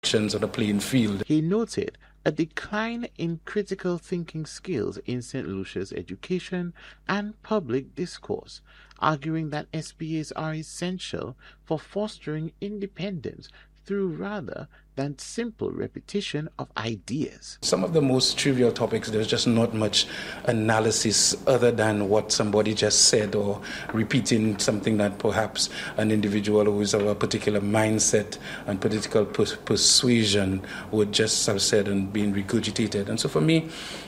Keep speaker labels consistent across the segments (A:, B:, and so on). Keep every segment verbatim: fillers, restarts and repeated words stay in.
A: on the playing field.
B: He noted a decline in critical thinking skills in Saint Lucia's education and public discourse, arguing that S B As are essential for fostering independence through rather than simple repetition of ideas.
A: Some of the most trivial topics, there's just not much analysis other than what somebody just said or repeating something that perhaps an individual who is of a particular mindset and political per- persuasion would just have said and being regurgitated. And so for me,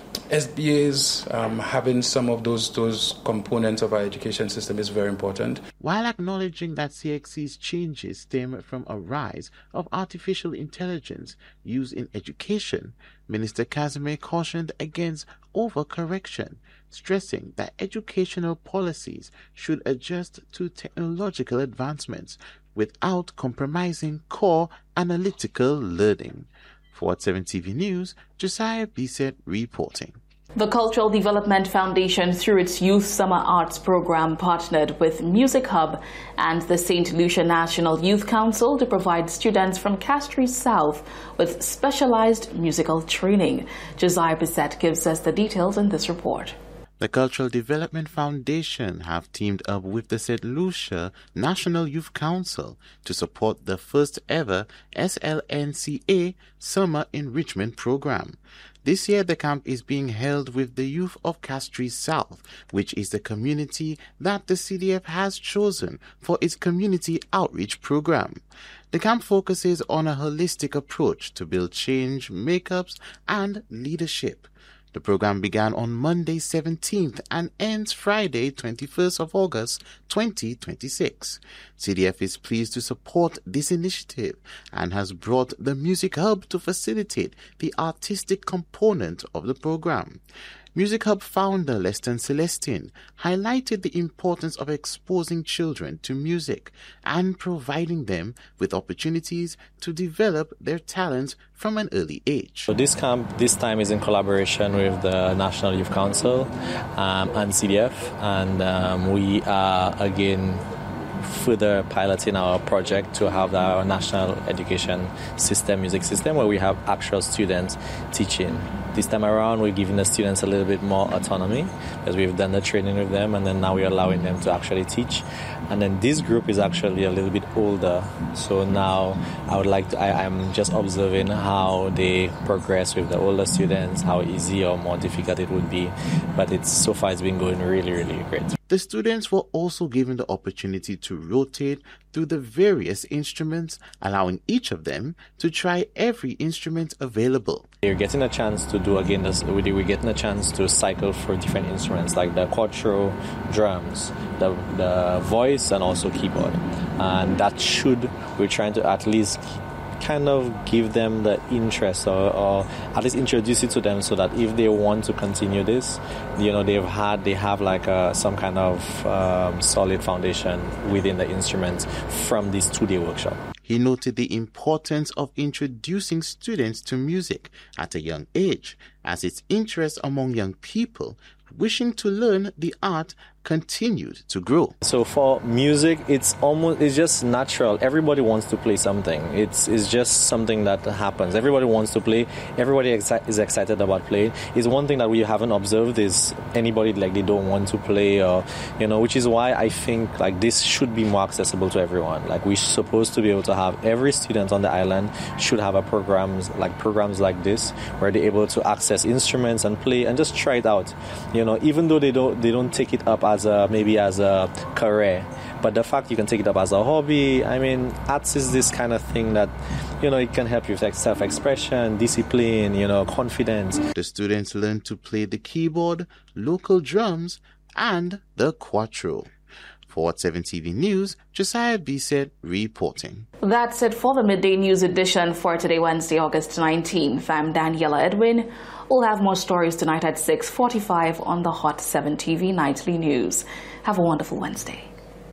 A: S B As um, having some of those those components of our education system is very important.
B: While acknowledging that C X C's changes stem from a rise of artificial intelligence used in education, Minister Casimir cautioned against overcorrection, stressing that educational policies should adjust to technological advancements without compromising core analytical learning. For seven T V News, Josiah Bisset reporting.
C: The Cultural Development Foundation, through its Youth Summer Arts Program, partnered with Music Hub and the Saint Lucia National Youth Council to provide students from Castries South with specialized musical training. Josiah Bisset gives us the details in this report.
B: The Cultural Development Foundation have teamed up with the Saint Lucia National Youth Council to support the first ever S L N C A Summer Enrichment Program. This year, the camp is being held with the youth of Castries South, which is the community that the C D F has chosen for its community outreach program. The camp focuses on a holistic approach to build change, makeups, and leadership. The program began on Monday seventeenth and ends Friday twenty-first of August twenty twenty-six. C D F is pleased to support this initiative and has brought the Music Hub to facilitate the artistic component of the program. Music Hub founder Leston Celestine highlighted the importance of exposing children to music and providing them with opportunities to develop their talents from an early age.
D: So this camp this time is in collaboration with the National Youth Council um, and C D F, and um, we are again further piloting our project to have our national education system, music system, where we have actual students teaching. This time around, we're giving the students a little bit more autonomy because we've done the training with them, and then now we're allowing them to actually teach. And then this group is actually a little bit older, so now I would like to, I, I'm just observing how they progress with the older students, how easy or more difficult it would be, but it's so far it's been going really, really great.
B: The students were also given the opportunity to rotate through the various instruments, allowing each of them to try every instrument available.
D: You're getting a chance to do again this, we're getting a chance to cycle for different instruments like the quattro, drums, the, the voice, and also keyboard. And that should, we're trying to at least kind of give them the interest, or, or at least introduce it to them, so that if they want to continue this, you know, they've had they have like a, some kind of um, solid foundation within the instruments from this two-day workshop.
B: He noted the importance of introducing students to music at a young age, as its interest among young people wishing to learn the art continued to grow.
D: So for music, it's almost it's just natural. Everybody wants to play something. It's it's just something that happens. Everybody wants to play. Everybody exci- is excited about playing. It's one thing that we haven't observed is anybody like they don't want to play, or you know, which is why I think like this should be more accessible to everyone. Like we're supposed to be able to have every student on the island should have a programs like programs like this where they're able to access instruments and play and just try it out. You know, even though they don't they don't take it up as a maybe as a career, but the fact you can take it up as a hobby, I mean, arts is this kind of thing that, you know, it can help you with like self-expression, discipline, you know, confidence.
B: The students learn to play the keyboard, local drums, and the quattro. For seven T V News, Josiah Bisset reporting.
C: That's it for the Midday News edition for today, Wednesday, August nineteenth. I'm Daniela Edwin. We'll have more stories tonight at six forty-five on the Hot seven T V Nightly News. Have a wonderful Wednesday.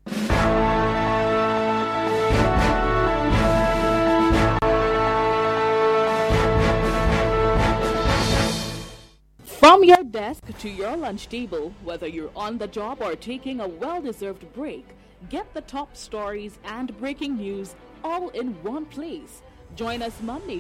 E: From your desk to your lunch table, whether you're on the job or taking a well-deserved break, get the top stories and breaking news all in one place. Join us Monday